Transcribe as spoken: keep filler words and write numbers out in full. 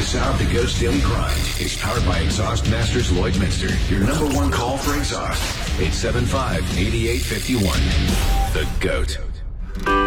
This hour of the Goat's Daily Grind is powered by Exhaust Masters Lloydminster, your number one call for exhaust. eight seven five, eight eight five one. The Goat.